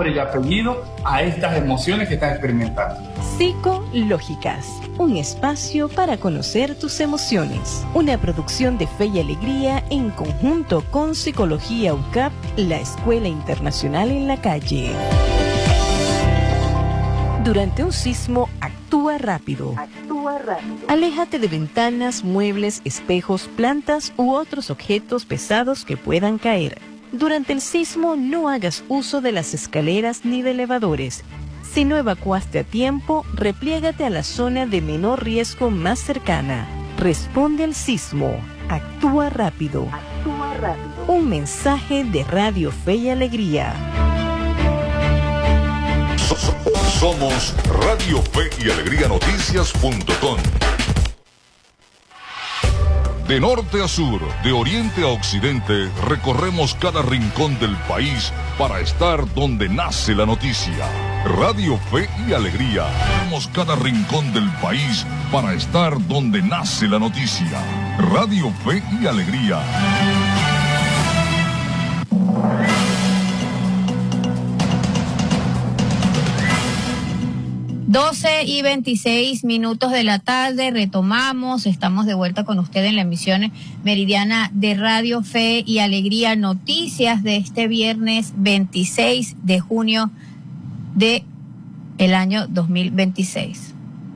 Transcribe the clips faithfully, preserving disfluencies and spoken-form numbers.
nombre y apellido a estas emociones que están experimentando. Psicológicas, un espacio para conocer tus emociones. Una producción de Fe y Alegría en conjunto con Psicología U C A P, la Escuela Internacional en la Calle. Durante un sismo, actúa rápido. Actúa rápido. Aléjate de ventanas, muebles, espejos, plantas u otros objetos pesados que puedan caer. Durante el sismo, no hagas uso de las escaleras ni de elevadores. Si no evacuaste a tiempo, repliégate a la zona de menor riesgo más cercana. Responde al sismo. Actúa rápido. Actúa rápido. Un mensaje de Radio Fe y Alegría. Somos Radio Fe y Alegría Noticias punto com. De norte a sur, de oriente a occidente, recorremos cada rincón del país para estar donde nace la noticia. Radio Fe y Alegría. Recorremos cada rincón del país para estar donde nace la noticia. Radio Fe y Alegría. doce y veintiséis minutos de la tarde, retomamos, estamos de vuelta con usted en la emisión meridiana de Radio Fe y Alegría, noticias de este viernes veintiséis de junio de el año dos mil veintiséis.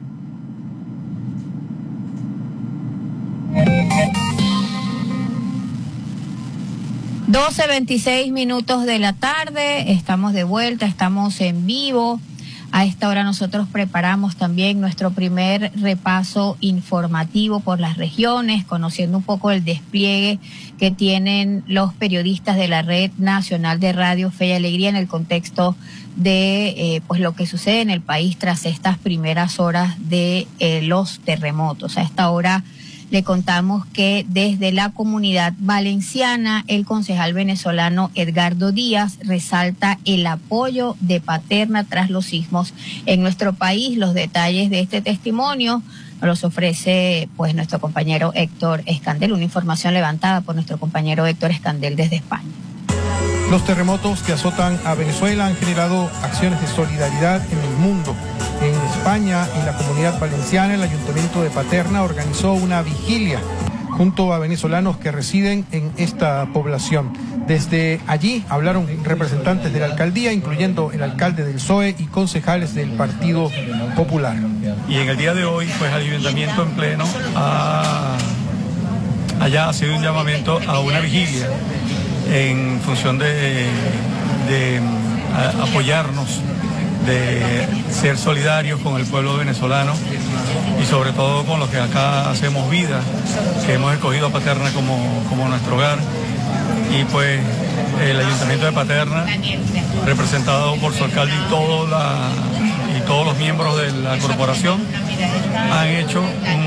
doce veintiséis minutos de la tarde, estamos de vuelta, estamos en vivo. A esta hora nosotros preparamos también nuestro primer repaso informativo por las regiones, conociendo un poco el despliegue que tienen los periodistas de la Red Nacional de Radio Fe y Alegría en el contexto de eh, pues lo que sucede en el país tras estas primeras horas de eh, los terremotos. A esta hora le contamos que desde la Comunidad Valenciana, el concejal venezolano Edgardo Díaz resalta el apoyo de Paterna tras los sismos en nuestro país. Los detalles de este testimonio nos los ofrece pues nuestro compañero Héctor Escandel, una información levantada por nuestro compañero Héctor Escandel desde España. Los terremotos que azotan a Venezuela han generado acciones de solidaridad en el mundo. En España, en la Comunidad Valenciana, el Ayuntamiento de Paterna organizó una vigilia junto a venezolanos que residen en esta población. Desde allí hablaron representantes de la alcaldía, incluyendo el alcalde del P S O E y concejales del Partido Popular. Y en el día de hoy, pues el Ayuntamiento en pleno ha, allá ha sido un llamamiento a una vigilia en función de, de a, apoyarnos, de ser solidarios con el pueblo venezolano y sobre todo con los que acá hacemos vida, que hemos escogido a Paterna como, como nuestro hogar. Y pues el Ayuntamiento de Paterna, representado por su alcalde y, todo la, y todos los miembros de la corporación, han hecho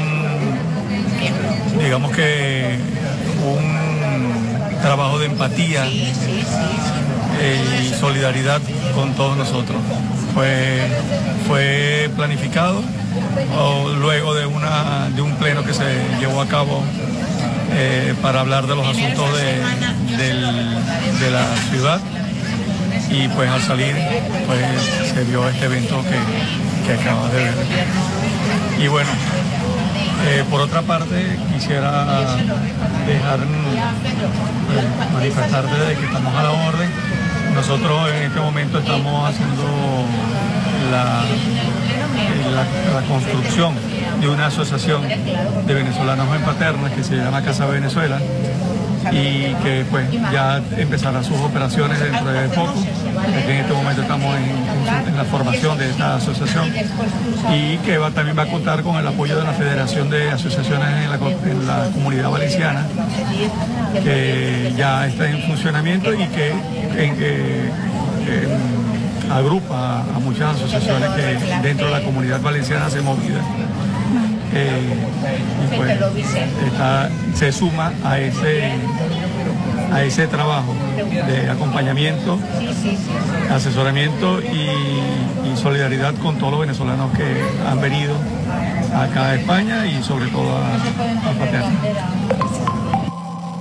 un, digamos que un trabajo de empatía eh, y solidaridad con todos nosotros. Fue, fue planificado o luego de, una, de un pleno que se llevó a cabo eh, para hablar de los asuntos de, del, de la ciudad, y pues al salir pues se dio este evento que, que acabas de ver. Y bueno, Eh, por otra parte, quisiera dejar eh, manifestarte de que estamos a la orden. Nosotros en este momento estamos haciendo la, la, la construcción de una asociación de venezolanos en Paterna que se llama Casa Venezuela, y que pues ya empezará sus operaciones dentro de poco. En este momento estamos en, en la formación de esta asociación, y que va, también va a contar con el apoyo de la Federación de Asociaciones en la, en la Comunidad Valenciana, que ya está en funcionamiento y que, en, que en, agrupa a muchas asociaciones que dentro de la Comunidad Valenciana se movida. Eh, y pues está, se suma a ese, a ese trabajo de acompañamiento, asesoramiento y, y solidaridad con todos los venezolanos que han venido acá a España y sobre todo a, a Paterna.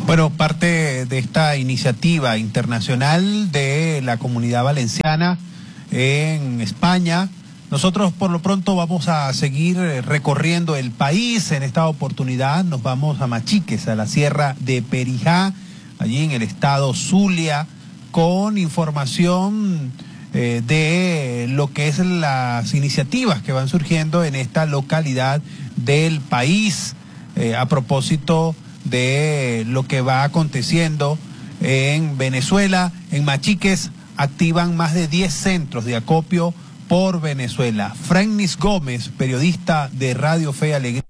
Bueno, parte de esta iniciativa internacional de la Comunidad Valenciana en España, nosotros por lo pronto vamos a seguir recorriendo el país. En esta oportunidad nos vamos a Machiques, a la Sierra de Perijá, allí en el estado Zulia, con información eh, de lo que es las iniciativas que van surgiendo en esta localidad del país, eh, a propósito de lo que va aconteciendo en Venezuela. En Machiques activan más de diez centros de acopio por Venezuela. Frennis Gómez, periodista de Radio Fe y Alegría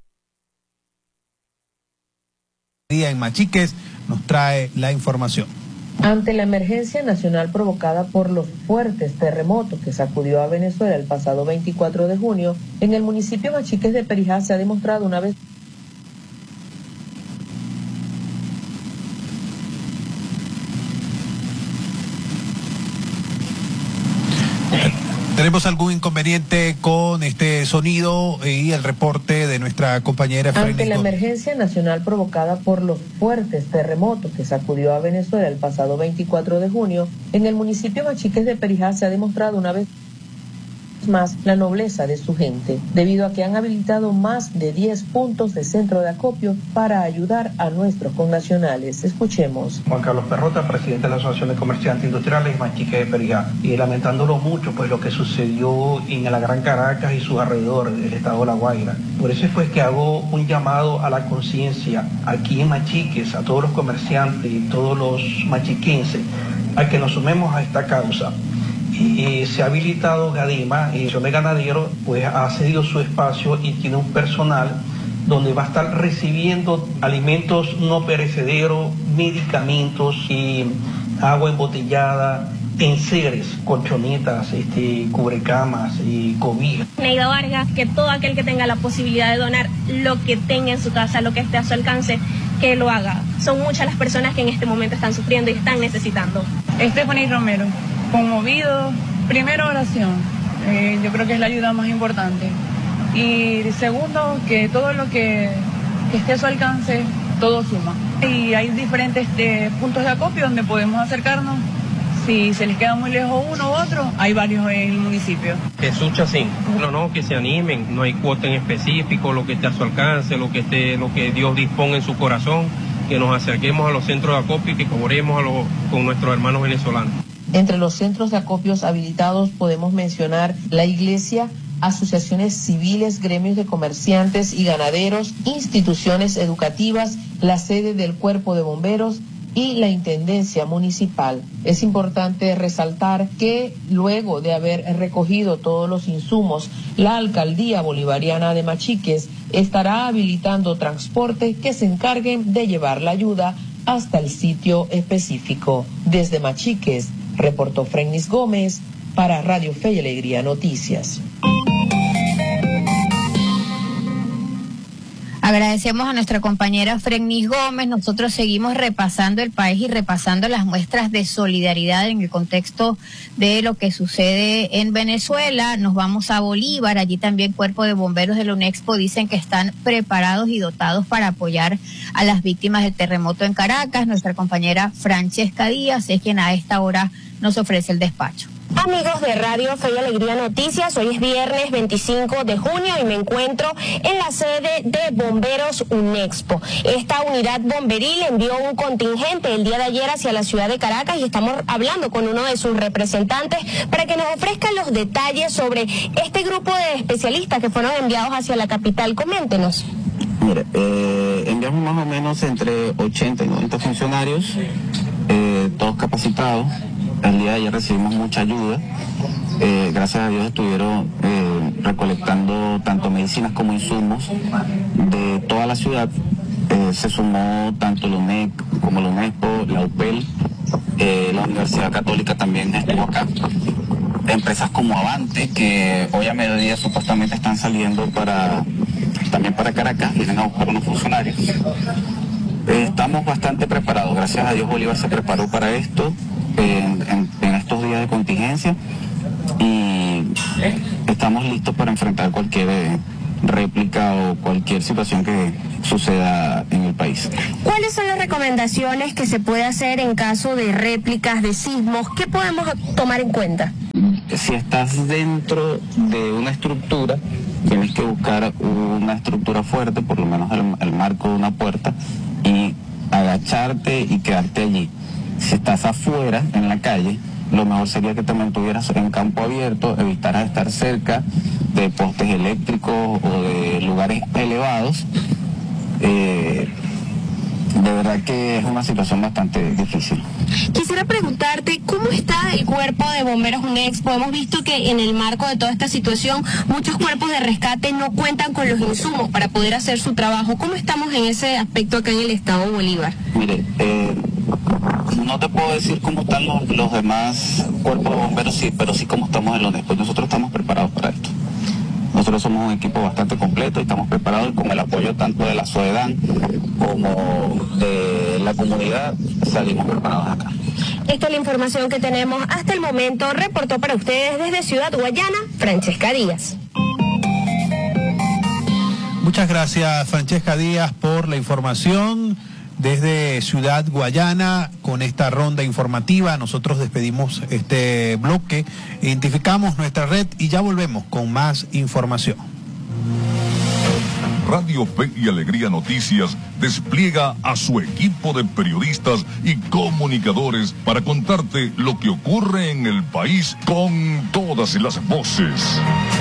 en Machiques, nos trae la información. Ante la emergencia nacional provocada por los fuertes terremotos que sacudió a Venezuela el pasado veinticuatro de junio, en el municipio Machiques de Perijá se ha demostrado una vez Tenemos algún inconveniente con este sonido y el reporte de nuestra compañera Frennis. Ante la emergencia nacional provocada por los fuertes terremotos que sacudió a Venezuela el pasado veinticuatro de junio, en el municipio Machiques de Perijá se ha demostrado una vez más la nobleza de su gente, debido a que han habilitado más de diez puntos de centro de acopio para ayudar a nuestros connacionales. Escuchemos. Juan Carlos Perrota, presidente de la Asociación de Comerciantes Industriales Machiques de Perijá, y lamentándolo mucho pues lo que sucedió en la Gran Caracas y sus alrededores del estado de La Guaira. Por eso fue que hago un llamado a la conciencia aquí en Machiques, a todos los comerciantes y todos los machiquenses, a que nos sumemos a esta causa. Y se ha habilitado Gadima, y el de Ganadero pues ha cedido su espacio y tiene un personal donde va a estar recibiendo alimentos no perecederos, medicamentos y agua embotellada, enseres, colchonetas, este, cubrecamas y cobijas. Neida Vargas, que todo aquel que tenga la posibilidad de donar lo que tenga en su casa, lo que esté a su alcance, que lo haga. Son muchas las personas que en este momento están sufriendo y están necesitando. Stephanie Romero, conmovido, primero oración, eh, yo creo que es la ayuda más importante. Y segundo, que todo lo que, que esté a su alcance, todo suma. Y hay diferentes eh, puntos de acopio donde podemos acercarnos. Si se les queda muy lejos uno u otro, hay varios en el municipio. Jesús Chacín, no, no, que se animen, no hay cuota en específico, lo que esté a su alcance, lo que esté, lo que Dios disponga en su corazón, que nos acerquemos a los centros de acopio y que colaboremos a los, con nuestros hermanos venezolanos. Entre los centros de acopios habilitados podemos mencionar la iglesia, asociaciones civiles, gremios de comerciantes y ganaderos, instituciones educativas, la sede del Cuerpo de Bomberos y la Intendencia Municipal. Es importante resaltar que luego de haber recogido todos los insumos, la Alcaldía Bolivariana de Machiques estará habilitando transporte que se encarguen de llevar la ayuda hasta el sitio específico. Desde Machiques, reportó Frennis Gómez para Radio Fe y Alegría Noticias. Agradecemos a nuestra compañera Frennis Gómez. Nosotros seguimos repasando el país y repasando las muestras de solidaridad en el contexto de lo que sucede en Venezuela. Nos vamos a Bolívar. Allí también Cuerpo de Bomberos de la UNEXPO dicen que están preparados y dotados para apoyar a las víctimas del terremoto en Caracas. Nuestra compañera Francesca Díaz es quien a esta hora nos ofrece el despacho. Amigos de Radio Fe y Alegría Noticias, hoy es viernes veinticinco de junio y me encuentro en la sede de Bomberos UNEXPO. Esta unidad bomberil envió un contingente el día de ayer hacia la ciudad de Caracas y estamos hablando con uno de sus representantes para que nos ofrezcan los detalles sobre este grupo de especialistas que fueron enviados hacia la capital. Coméntenos. Mire, eh, enviamos más o menos entre ochenta y noventa funcionarios, eh, todos capacitados. El día de ayer recibimos mucha ayuda, eh, gracias a Dios estuvieron eh, recolectando tanto medicinas como insumos de toda la ciudad. Eh, se sumó tanto la UNEC como la UNEXPO, la U P E L, eh, la Universidad Católica también estuvo acá. Empresas como Avante, que hoy a mediodía supuestamente están saliendo para también para Caracas, vienen a buscar unos funcionarios. Eh, estamos bastante preparados, gracias a Dios Bolívar se preparó para esto. En, en, en estos días de contingencia y estamos listos para enfrentar cualquier réplica o cualquier situación que suceda en el país. ¿Cuáles son las recomendaciones que se puede hacer en caso de réplicas, de sismos? ¿Qué podemos tomar en cuenta? Si estás dentro de una estructura, tienes que buscar una estructura fuerte, por lo menos el, el marco de una puerta, y agacharte y quedarte allí. Si estás afuera, en la calle, lo mejor sería que te mantuvieras en campo abierto, evitaras estar cerca de postes eléctricos o de lugares elevados. Eh, de verdad que es una situación bastante difícil. Quisiera preguntarte, ¿cómo está el cuerpo de Bomberos UNEXPO? Hemos visto que en el marco de toda esta situación, muchos cuerpos de rescate no cuentan con los insumos para poder hacer su trabajo. ¿Cómo estamos en ese aspecto acá en el estado Bolívar? Mire, eh, no te puedo decir cómo están los, los demás cuerpos de bomberos, sí, pero sí cómo estamos en UNEXPO. Nosotros estamos preparados para esto. Nosotros somos un equipo bastante completo y estamos preparados, y con el apoyo tanto de la SOEDAN como de la comunidad salimos preparados acá. Esta es la información que tenemos hasta el momento. Reportó para ustedes desde Ciudad Guayana, Francesca Díaz. Muchas gracias, Francesca Díaz, por la información desde Ciudad Guayana. Con esta ronda informativa nosotros despedimos este bloque, identificamos nuestra red y ya volvemos con más información. Radio Fe y Alegría Noticias despliega a su equipo de periodistas y comunicadores para contarte lo que ocurre en el país con todas las voces.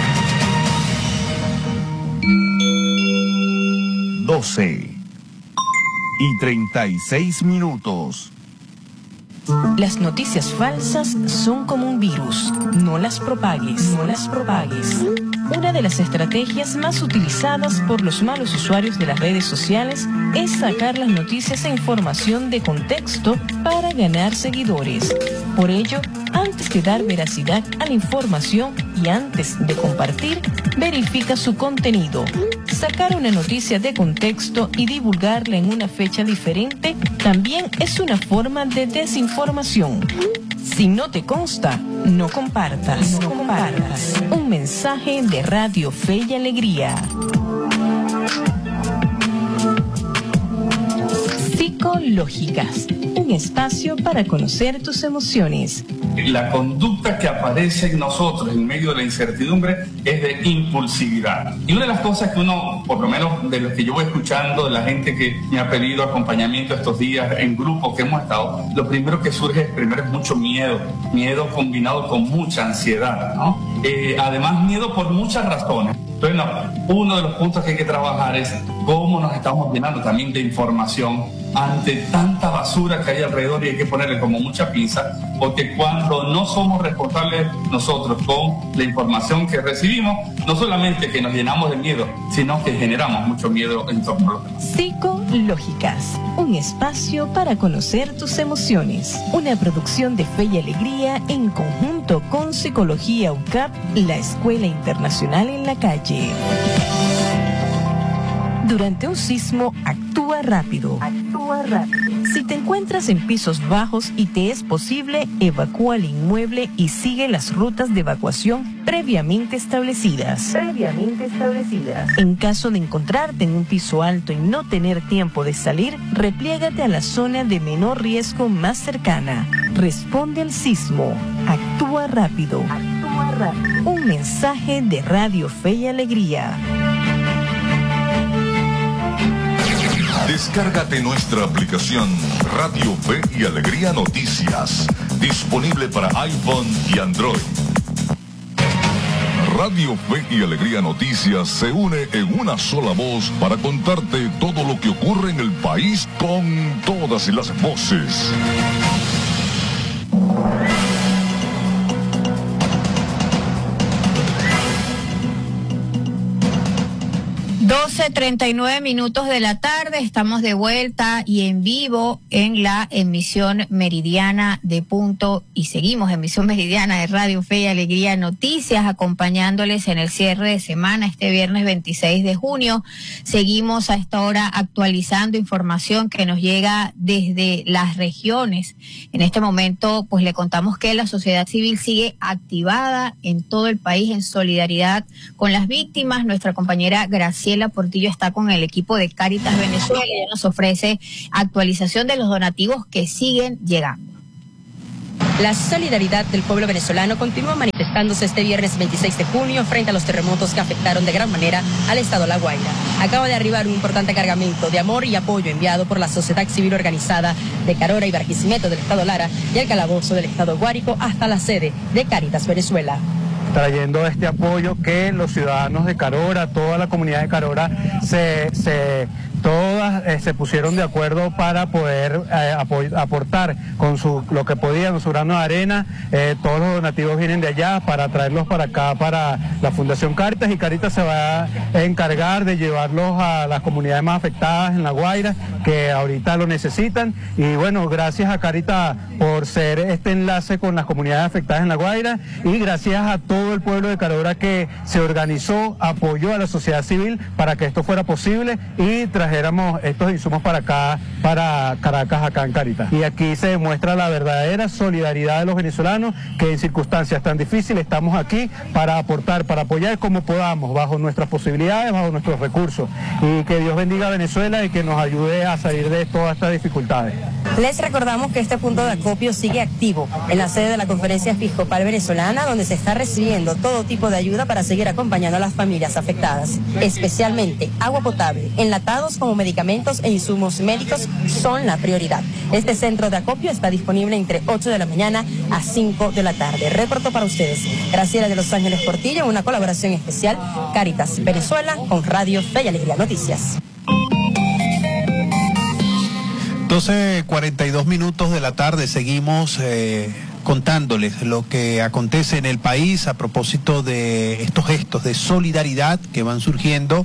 doce y treinta y seis minutos. Las noticias falsas son como un virus. No las propagues, no las propagues. Una de las estrategias más utilizadas por los malos usuarios de las redes sociales es sacar las noticias e información de contexto para ganar seguidores. Por ello, antes de dar veracidad a la información y antes de compartir, verifica su contenido. Sacar una noticia de contexto y divulgarla en una fecha diferente también es una forma de desinformación. Si no te consta, no compartas, no compartas. Un mensaje de Radio Fe y Alegría. Psicológicas, un espacio para conocer tus emociones. La conducta que aparece en nosotros en medio de la incertidumbre es de impulsividad. Y una de las cosas que uno, por lo menos de lo que yo voy escuchando, de la gente que me ha pedido acompañamiento estos días en grupos que hemos estado, lo primero que surge es, primero es mucho miedo, miedo combinado con mucha ansiedad, ¿no? Eh, además miedo por muchas razones. Entonces, no, uno de los puntos que hay que trabajar es cómo nos estamos llenando también de información ante tanta basura que hay alrededor, y hay que ponerle como mucha pinza, porque cuando no somos responsables nosotros con la información que recibimos, no solamente que nos llenamos de miedo, sino que generamos mucho miedo en torno a los demás. Psicológicas, un espacio para conocer tus emociones. Una producción de Fe y Alegría en conjunto con Psicología U C A P, la Escuela Internacional en la Calle. Durante un sismo, actúa rápido. Actúa rápido. Si te encuentras en pisos bajos y te es posible, evacúa el inmueble y sigue las rutas de evacuación previamente establecidas. Previamente establecidas. En caso de encontrarte en un piso alto y no tener tiempo de salir, repliégate a la zona de menor riesgo más cercana. Responde al sismo. Actúa rápido. Actúa rápido. Un mensaje de Radio Fe y Alegría. Descárgate nuestra aplicación Radio Fe y Alegría Noticias, disponible para iPhone y Android. Radio Fe y Alegría Noticias se une en una sola voz para contarte todo lo que ocurre en el país con todas las voces. doce doce treinta y nueve minutos de la tarde, estamos de vuelta y en vivo en la emisión meridiana de Punto y seguimos emisión meridiana de Radio Fe y Alegría Noticias, acompañándoles en el cierre de semana este viernes veintiséis de junio. Seguimos a esta hora actualizando información que nos llega desde las regiones. En este momento, pues le contamos que la sociedad civil sigue activada en todo el país en solidaridad con las víctimas. Nuestra compañera Graciela Portillo está con el equipo de Cáritas Venezuela y nos ofrece actualización de los donativos que siguen llegando. La solidaridad del pueblo venezolano continúa manifestándose este viernes veintiséis de junio frente a los terremotos que afectaron de gran manera al estado La Guaira. Acaba de arribar un importante cargamento de amor y apoyo enviado por la sociedad civil organizada de Carora y Barquisimeto del estado Lara y el Calabozo del estado Guárico hasta la sede de Cáritas Venezuela. Trayendo este apoyo que los ciudadanos de Carora, toda la comunidad de Carora, se, se todas eh, se pusieron de acuerdo para poder eh, aportar con su, lo que podían, con su grano de arena. Eh, todos los donativos vienen de allá para traerlos para acá, para la Fundación Cáritas, y Cáritas se va a encargar de llevarlos a las comunidades más afectadas en La Guaira, que ahorita lo necesitan. Y bueno, gracias a Cáritas por ser este enlace con las comunidades afectadas en La Guaira, y gracias a todo el pueblo de Carora que se organizó, apoyó a la sociedad civil para que esto fuera posible y trajéramos estos insumos para acá, para Caracas, acá en Cáritas. Y aquí se demuestra la verdadera solidaridad de los venezolanos, que en circunstancias tan difíciles estamos aquí para aportar, para apoyar como podamos, bajo nuestras posibilidades, bajo nuestros recursos. Y que Dios bendiga a Venezuela y que nos ayude a salir de todas estas dificultades. Les recordamos que este punto de acopio sigue activo en la sede de la Conferencia Episcopal Venezolana, donde se está recibiendo todo tipo de ayuda para seguir acompañando a las familias afectadas. Especialmente agua potable, enlatados como medicamentos e insumos médicos son la prioridad. Este centro de acopio está disponible entre ocho de la mañana a cinco de la tarde. Reporto para ustedes Graciela de Los Ángeles Portillo, en una colaboración especial Cáritas Venezuela con Radio Fe y Alegría Noticias. doce cuarenta y dos minutos de la tarde, seguimos eh, contándoles lo que acontece en el país a propósito de estos gestos de solidaridad que van surgiendo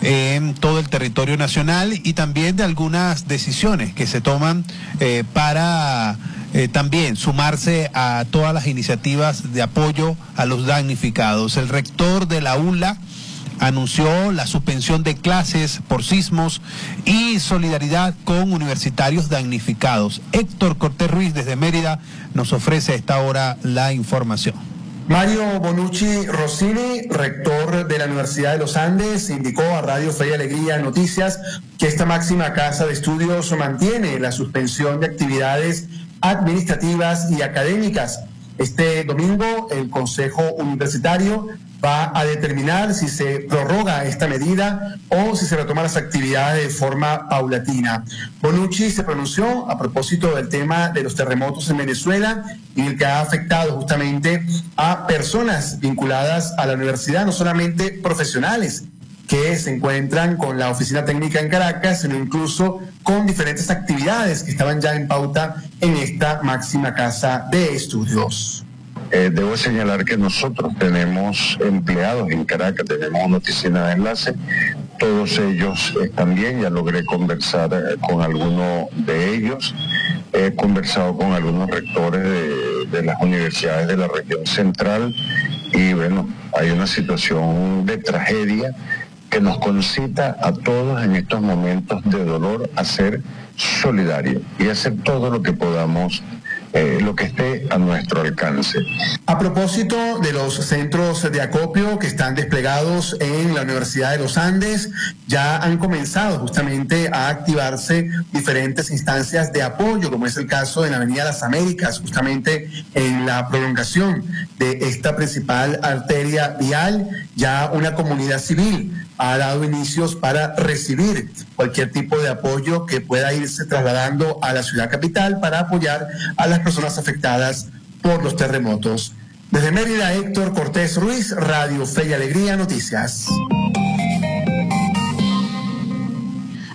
en todo el territorio nacional y también de algunas decisiones que se toman eh, para eh, también sumarse a todas las iniciativas de apoyo a los damnificados. El rector de la U L A anunció la suspensión de clases por sismos y solidaridad con universitarios damnificados. Héctor Cortés Ruiz desde Mérida nos ofrece a esta hora la información. Mario Bonucci Rossini, rector de la Universidad de los Andes, indicó a Radio Fe y Alegría Noticias que esta máxima casa de estudios mantiene la suspensión de actividades administrativas y académicas. Este domingo el Consejo Universitario va a determinar si se prorroga esta medida o si se retoman las actividades de forma paulatina. Bonucci se pronunció a propósito del tema de los terremotos en Venezuela, en el que ha afectado justamente a personas vinculadas a la universidad, no solamente profesionales que se encuentran con la oficina técnica en Caracas, sino incluso con diferentes actividades que estaban ya en pauta en esta máxima casa de estudios. Eh, debo señalar que nosotros tenemos empleados en Caracas, tenemos una oficina de enlace, todos ellos están bien, ya logré conversar eh, con algunos de ellos, he conversado con algunos rectores de, de las universidades de la región central y bueno, hay una situación de tragedia que nos concita a todos en estos momentos de dolor a ser solidarios y hacer todo lo que podamos, Eh, lo que esté a nuestro alcance. A propósito de los centros de acopio que están desplegados en la Universidad de los Andes, ya han comenzado justamente a activarse diferentes instancias de apoyo, como es el caso de la Avenida Las Américas, justamente en la prolongación de esta principal arteria vial. Ya una comunidad civil ha dado inicios para recibir cualquier tipo de apoyo que pueda irse trasladando a la ciudad capital para apoyar a las personas afectadas por los terremotos. Desde Mérida, Héctor Cortés Ruiz, Radio Fe y Alegría Noticias.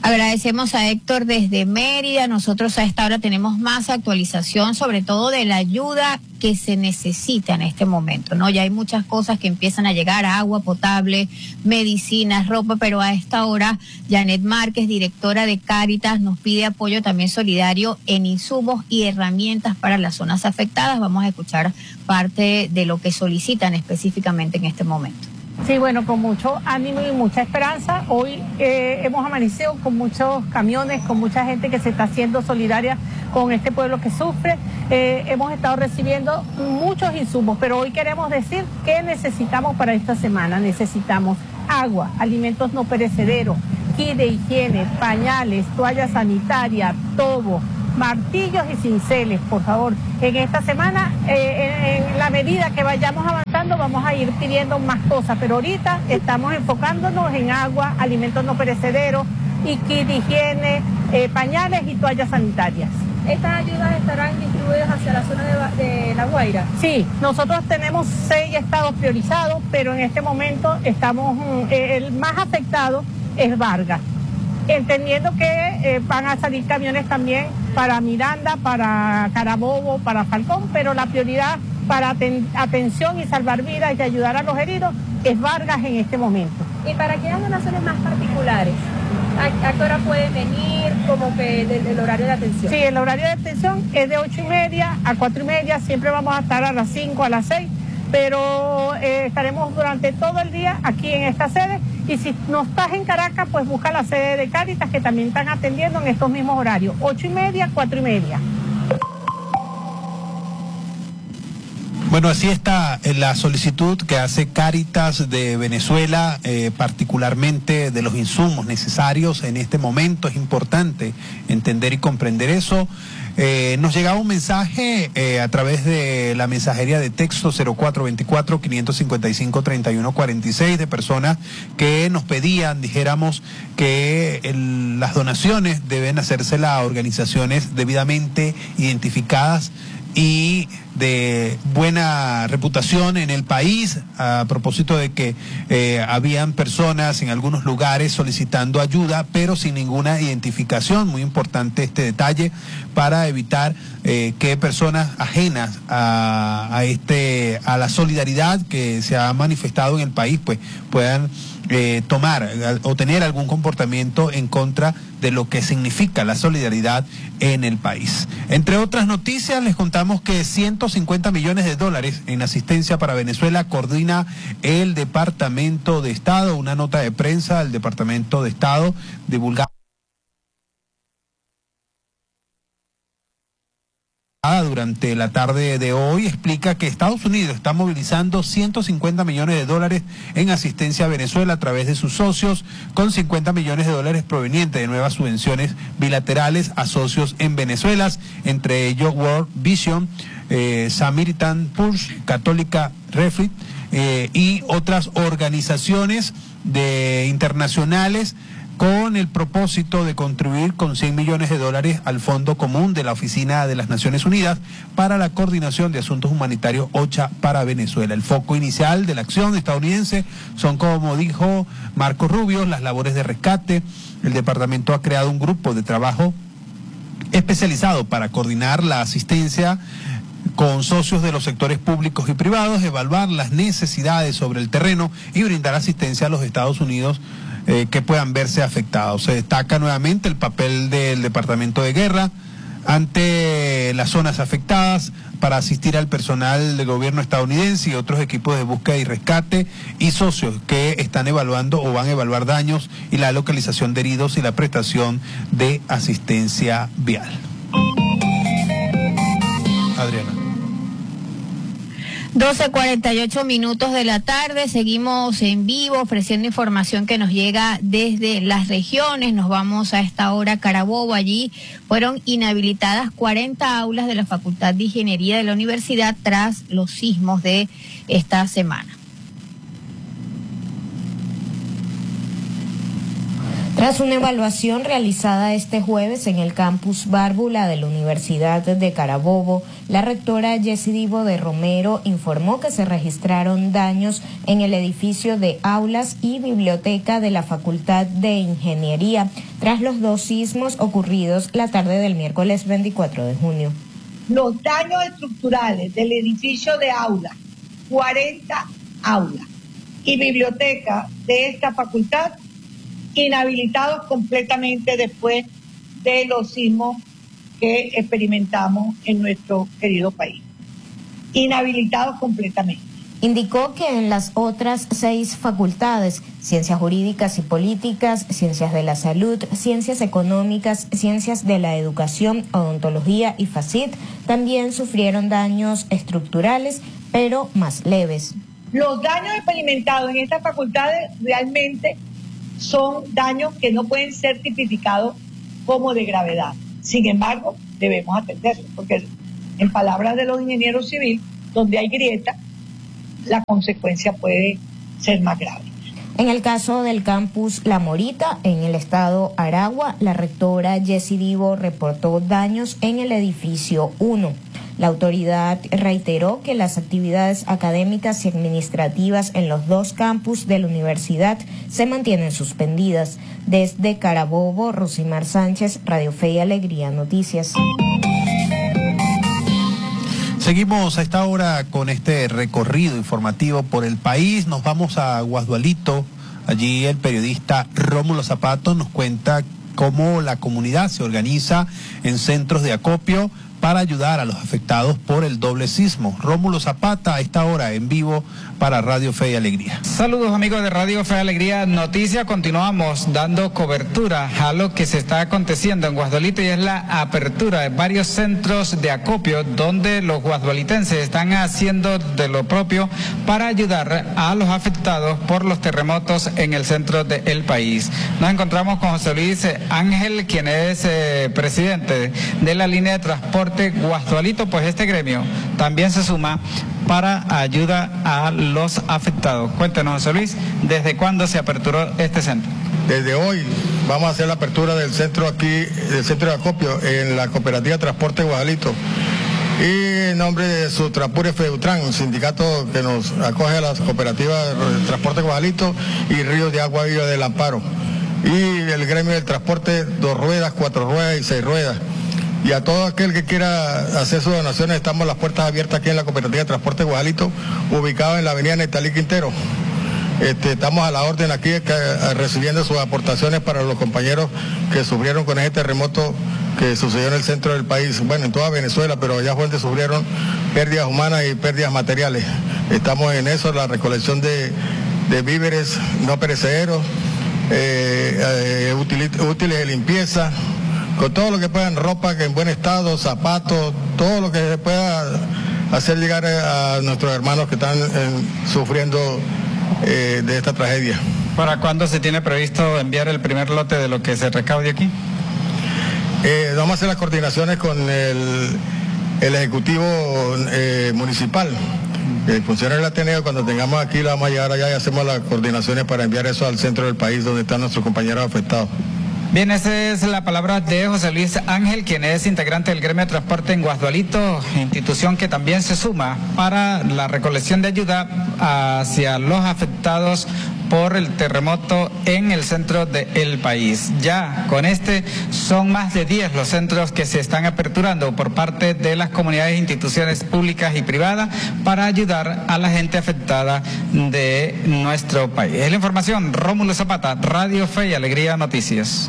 Agradecemos a Héctor desde Mérida. Nosotros a esta hora tenemos más actualización, sobre todo de la ayuda que se necesita en este momento, ¿no? Ya hay muchas cosas que empiezan a llegar, agua potable, medicinas, ropa, pero a esta hora Janet Márquez, directora de Cáritas, nos pide apoyo también solidario en insumos y herramientas para las zonas afectadas. Vamos a escuchar parte de lo que solicitan específicamente en este momento. Sí, bueno, con mucho ánimo y mucha esperanza. Hoy eh, hemos amanecido con muchos camiones, con mucha gente que se está haciendo solidaria con este pueblo que sufre. Eh, hemos estado recibiendo muchos insumos, pero hoy queremos decir qué necesitamos para esta semana. Necesitamos agua, alimentos no perecederos, kit de higiene, pañales, toallas sanitarias, tobo, martillos y cinceles, por favor. En esta semana, eh, en, en la medida que vayamos avanzando, vamos a ir pidiendo más cosas, pero ahorita estamos enfocándonos en agua, alimentos no perecederos y kit de higiene, eh, pañales y toallas sanitarias. ¿Estas ayudas estarán distribuidas hacia la zona de, de La Guaira? Sí, nosotros tenemos seis estados priorizados, pero en este momento estamos, eh, el más afectado es Vargas, entendiendo que eh, van a salir camiones también para Miranda, para Carabobo, para Falcón, pero la prioridad para aten atención y salvar vidas y ayudar a los heridos es Vargas en este momento. ¿Y para aquellas donaciones más particulares? ¿A, a qué hora pueden venir? Como que del, del horario de atención. Sí, el horario de atención es de ocho y media a cuatro y media, siempre vamos a estar a las cinco, a las seis, pero eh, estaremos durante todo el día aquí en esta sede. Y si no estás en Caracas, pues busca la sede de Cáritas, que también están atendiendo en estos mismos horarios, ocho y media, cuatro y media. Bueno, así está la solicitud que hace Cáritas de Venezuela, eh, particularmente de los insumos necesarios en este momento. Es importante entender y comprender eso. Eh, nos llegaba un mensaje eh, a través de la mensajería de texto cero cuatro veinticuatro, quinientos cincuenta y cinco, treinta y uno cuarenta y seis de personas que nos pedían, dijéramos, que el, las donaciones deben hacérselas a organizaciones debidamente identificadas y de buena reputación en el país, a propósito de que eh, habían personas en algunos lugares solicitando ayuda, pero sin ninguna identificación. Muy importante este detalle para evitar eh, que personas ajenas a, a este a la solidaridad que se ha manifestado en el país, pues puedan eh, tomar o tener algún comportamiento en contra de lo que significa la solidaridad en el país. Entre otras noticias, les contamos que ciento cincuenta millones de dólares en asistencia para Venezuela coordina el Departamento de Estado. Una nota de prensa del Departamento de Estado divulgada durante la tarde de hoy explica que Estados Unidos está movilizando ciento cincuenta millones de dólares en asistencia a Venezuela a través de sus socios, con cincuenta millones de dólares provenientes de nuevas subvenciones bilaterales a socios en Venezuela, entre ellos World Vision, eh, Samaritan Purse, Católica Refit eh, y otras organizaciones de internacionales, con el propósito de contribuir con cien millones de dólares al Fondo Común de la Oficina de las Naciones Unidas para la Coordinación de Asuntos Humanitarios OCHA para Venezuela. El foco inicial de la acción estadounidense son, como dijo Marco Rubio, las labores de rescate. El departamento ha creado un grupo de trabajo especializado para coordinar la asistencia con socios de los sectores públicos y privados, evaluar las necesidades sobre el terreno y brindar asistencia a los Estados Unidos Eh, que puedan verse afectados. Se destaca nuevamente el papel del Departamento de Guerra ante las zonas afectadas para asistir al personal del gobierno estadounidense y otros equipos de búsqueda y rescate y socios que están evaluando o van a evaluar daños y la localización de heridos y la prestación de asistencia vial. Adriana. doce cuarenta y ocho minutos de la tarde, seguimos en vivo ofreciendo información que nos llega desde las regiones. Nos vamos a esta hora a Carabobo. Allí fueron inhabilitadas cuarenta aulas de la Facultad de Ingeniería de la universidad tras los sismos de esta semana. Tras una evaluación realizada este jueves en el campus Bárbula de la Universidad de Carabobo, la rectora Jessie Divo de Romero informó que se registraron daños en el edificio de aulas y biblioteca de la Facultad de Ingeniería tras los dos sismos ocurridos la tarde del miércoles veinticuatro de junio. Los daños estructurales del edificio de aulas, cuarenta aulas, y biblioteca de esta facultad, inhabilitados completamente después de los sismos que experimentamos en nuestro querido país. Inhabilitados completamente. Indicó que en las otras seis facultades, Ciencias Jurídicas y Políticas, Ciencias de la Salud, Ciencias Económicas, Ciencias de la Educación, Odontología y FACIT, también sufrieron daños estructurales, pero más leves. Los daños experimentados en estas facultades realmente son daños que no pueden ser tipificados como de gravedad. Sin embargo, debemos atenderlos, porque en palabras de los ingenieros civiles, donde hay grieta, la consecuencia puede ser más grave. En el caso del campus La Morita, en el estado Aragua, la rectora Jessie Divo reportó daños en el edificio uno. La autoridad reiteró que las actividades académicas y administrativas en los dos campus de la universidad se mantienen suspendidas. Desde Carabobo, Rosimar Sánchez, Radio Fe y Alegría Noticias. Seguimos a esta hora con este recorrido informativo por el país. Nos vamos a Guasdualito. Allí el periodista Rómulo Zapato nos cuenta cómo la comunidad se organiza en centros de acopio para ayudar a los afectados por el doble sismo. Rómulo Zapata a esta hora en vivo para Radio Fe y Alegría. Saludos amigos de Radio Fe y Alegría Noticias. Continuamos dando cobertura a lo que se está aconteciendo en Guasdualito y es la apertura de varios centros de acopio donde los guasdualitenses están haciendo de lo propio para ayudar a los afectados por los terremotos en el centro del país. Nos encontramos con José Luis Ángel, quien es eh, presidente de la línea de transporte Guasdualito, pues este gremio también se suma para ayuda a los afectados. Cuéntenos, José Luis, ¿desde cuándo se aperturó este centro? Desde hoy vamos a hacer la apertura del centro aquí, del centro de acopio en la cooperativa Transporte Guasdualito. Y en nombre de su Trapure Feutran, un sindicato que nos acoge a las cooperativas de Transporte Guasdualito y Ríos de Agua Viva del Amparo. Y el gremio del transporte, dos ruedas, cuatro ruedas y seis ruedas. Y a todo aquel que quiera hacer sus donaciones, estamos las puertas abiertas aquí en la cooperativa de Transporte Guasdualito, ubicado en la avenida Netalí Quintero. Este, estamos a la orden aquí que, recibiendo sus aportaciones para los compañeros que sufrieron con ese terremoto que sucedió en el centro del país, bueno, en toda Venezuela, pero allá fue donde sufrieron pérdidas humanas y pérdidas materiales. Estamos en eso, la recolección de, de víveres no perecederos, eh, eh, útiles, útiles de limpieza, con todo lo que puedan, ropa que en buen estado, zapatos, todo lo que se pueda hacer llegar a nuestros hermanos que están eh, sufriendo eh, de esta tragedia. ¿Para cuándo se tiene previsto enviar el primer lote de lo que se recaude aquí? Eh, vamos a hacer las coordinaciones con el, el Ejecutivo eh, Municipal. El funcionario del Ateneo, cuando tengamos aquí, la vamos a llevar allá y hacemos las coordinaciones para enviar eso al centro del país donde están nuestros compañeros afectados. Bien, esa es la palabra de José Luis Ángel, quien es integrante del gremio de transporte en Guasdualito, institución que también se suma para la recolección de ayuda hacia los afectados por el terremoto en el centro del país. Ya con este son más de diez los centros que se están aperturando por parte de las comunidades e instituciones públicas y privadas para ayudar a la gente afectada de nuestro país. Es la información, Rómulo Zapata, Radio Fe y Alegría Noticias.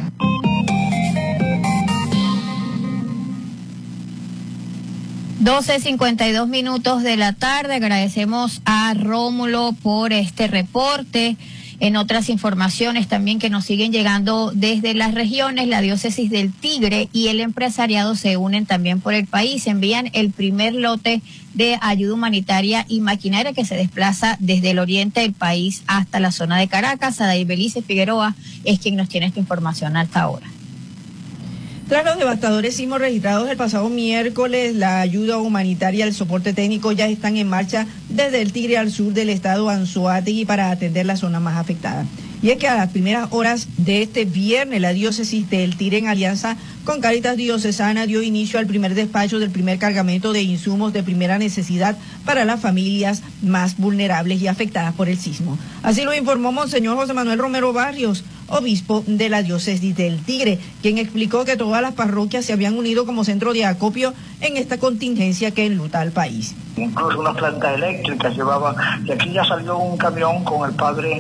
doce cincuenta y dos minutos de la tarde. Agradecemos a Rómulo por este reporte. En otras informaciones también que nos siguen llegando desde las regiones, la diócesis del Tigre y el empresariado se unen también por el país. Envían el primer lote de ayuda humanitaria y maquinaria que se desplaza desde el oriente del país hasta la zona de Caracas. Adair Belice Figueroa es quien nos tiene esta información hasta ahora. Tras los devastadores sismos registrados el pasado miércoles, la ayuda humanitaria y el soporte técnico ya están en marcha desde el Tigre al sur del estado Anzoátegui para atender la zona más afectada. Y es que a las primeras horas de este viernes, la diócesis del Tigre, en alianza con Cáritas Diocesana, dio inicio al primer despacho del primer cargamento de insumos de primera necesidad para las familias más vulnerables y afectadas por el sismo. Así lo informó Monseñor José Manuel Romero Barrios, obispo de la diócesis del Tigre, quien explicó que todas las parroquias se habían unido como centro de acopio en esta contingencia que enluta al país. Incluso una planta eléctrica llevaba, y aquí ya salió un camión con el padre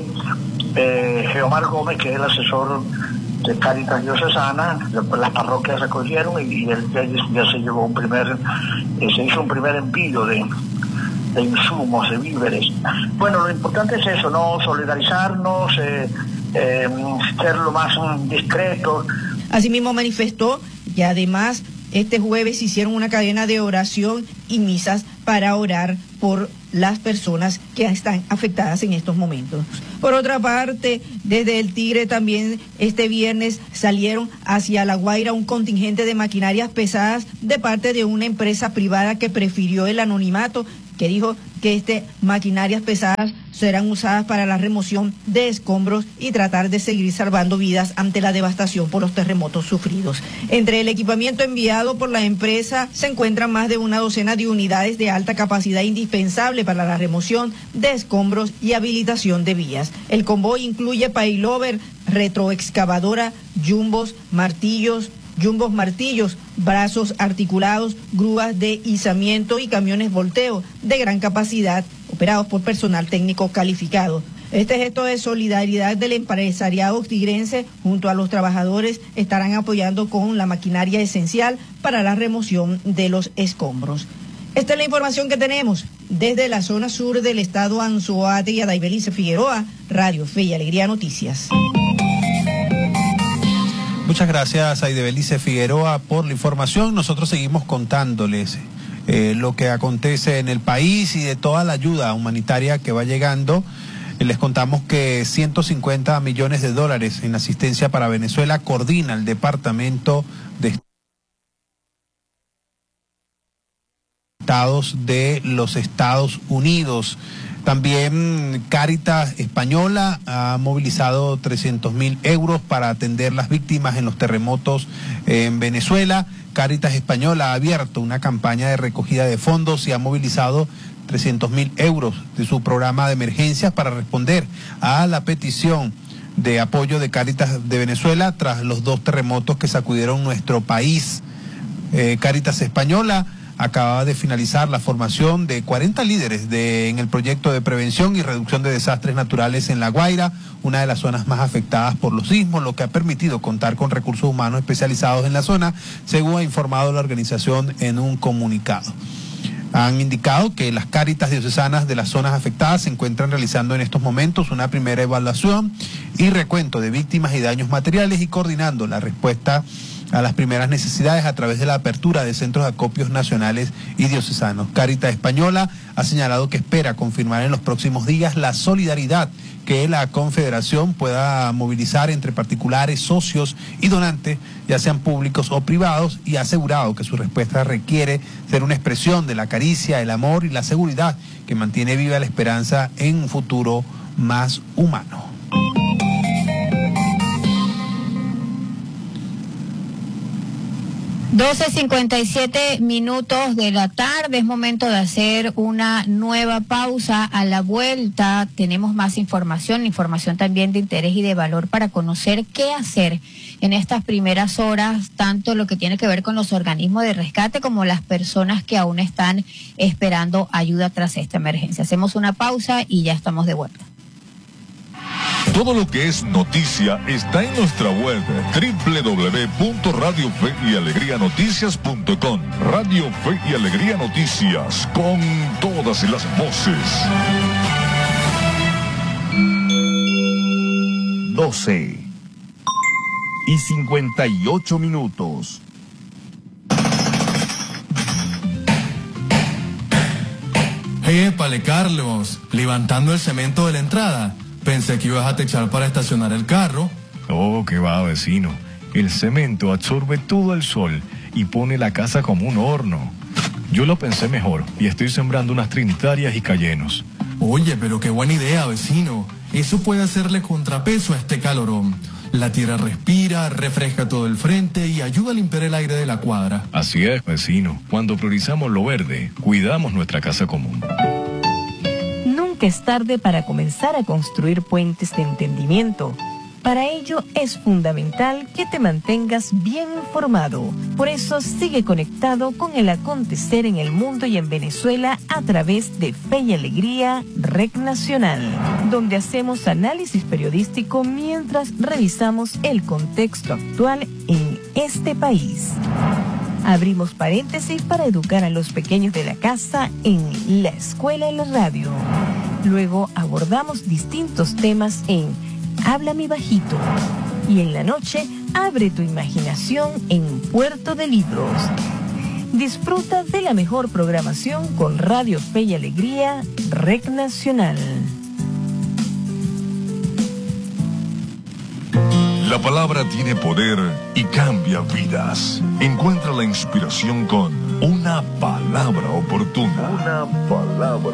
eh, Geomar Gómez, que es el asesor de Cáritas Diocesana. Las parroquias recogieron y, y él ya, ya se llevó un primer, eh, se hizo un primer envío de, de insumos, de víveres. Bueno, lo importante es eso, no solidarizarnos, eh, eh, ser lo más discretos. Asimismo manifestó que además este jueves hicieron una cadena de oración y misas para orar por las personas que están afectadas en estos momentos. Por otra parte, desde el Tigre también este viernes salieron hacia La Guaira un contingente de maquinarias pesadas de parte de una empresa privada que prefirió el anonimato, que dijo que este maquinarias pesadas serán usadas para la remoción de escombros y tratar de seguir salvando vidas ante la devastación por los terremotos sufridos. Entre el equipamiento enviado por la empresa se encuentran más de una docena de unidades de alta capacidad indispensable para la remoción de escombros y habilitación de vías. El convoy incluye paylover, retroexcavadora, jumbos, martillos, jumbos martillos, brazos articulados, grúas de izamiento y camiones volteo de gran capacidad operados por personal técnico calificado. Este gesto de solidaridad del empresariado tigrense junto a los trabajadores estarán apoyando con la maquinaria esencial para la remoción de los escombros. Esta es la información que tenemos desde la zona sur del estado Anzoátegui. A Daibelice Figueroa, Radio Fe y Alegría Noticias. Muchas gracias a Daibelice Figueroa por la información. Nosotros seguimos contándoles eh, lo que acontece en el país y de toda la ayuda humanitaria que va llegando. Eh, les contamos que ciento cincuenta millones de dólares en asistencia para Venezuela coordina el Departamento de Estados de los Estados Unidos. También Cáritas Española ha movilizado trescientos mil euros para atender las víctimas en los terremotos en Venezuela. Cáritas Española ha abierto una campaña de recogida de fondos y ha movilizado trescientos mil euros de su programa de emergencias para responder a la petición de apoyo de Cáritas de Venezuela tras los dos terremotos que sacudieron nuestro país. Eh, Cáritas Española acababa de finalizar la formación de cuarenta líderes de, en el proyecto de prevención y reducción de desastres naturales en La Guaira, una de las zonas más afectadas por los sismos, lo que ha permitido contar con recursos humanos especializados en la zona, según ha informado la organización en un comunicado. Han indicado que las Cáritas diocesanas de las zonas afectadas se encuentran realizando en estos momentos una primera evaluación y recuento de víctimas y daños materiales y coordinando la respuesta a las primeras necesidades a través de la apertura de centros de acopios nacionales y diocesanos. Cáritas Española ha señalado que espera confirmar en los próximos días la solidaridad que la Confederación pueda movilizar entre particulares, socios y donantes, ya sean públicos o privados, y ha asegurado que su respuesta requiere ser una expresión de la caricia, el amor y la seguridad que mantiene viva la esperanza en un futuro más humano. doce cincuenta y siete minutos de la tarde, es momento de hacer una nueva pausa. A la vuelta tenemos más información, información también de interés y de valor para conocer qué hacer en estas primeras horas, tanto lo que tiene que ver con los organismos de rescate como las personas que aún están esperando ayuda tras esta emergencia. Hacemos una pausa y ya estamos de vuelta. Todo lo que es noticia está en nuestra web doble u doble u doble u punto radio fe y alegría noticias punto com. Radio Fe y Alegría Noticias, con todas las voces. doce y cincuenta y ocho minutos. Épale, Carlos, levantando el cemento de la entrada. Pensé que ibas a techar para estacionar el carro. Oh, qué va, vecino. El cemento absorbe todo el sol y pone la casa como un horno. Yo lo pensé mejor y estoy sembrando unas trinitarias y cayenos. Oye, pero qué buena idea, vecino. eso puede hacerle contrapeso a este calorón. La tierra respira, refresca todo el frente y ayuda a limpiar el aire de la cuadra. Así es, vecino. Cuando priorizamos lo verde, cuidamos nuestra casa común. Nunca es tarde para comenzar a construir puentes de entendimiento. Para ello es fundamental que te mantengas bien informado. Por eso sigue conectado con el acontecer en el mundo y en Venezuela a través de Fe y Alegría Red Nacional, donde hacemos análisis periodístico mientras revisamos el contexto actual en este país. Abrimos paréntesis para educar a los pequeños de la casa en la escuela y la radio. Luego abordamos distintos temas en Habla mi bajito. Y en la noche, abre tu imaginación en Puerto de Libros. Disfruta de la mejor programación con Radio Fe y Alegría Red Nacional. La palabra tiene poder y cambia vidas. Encuentra la inspiración con una palabra oportuna. Una palabra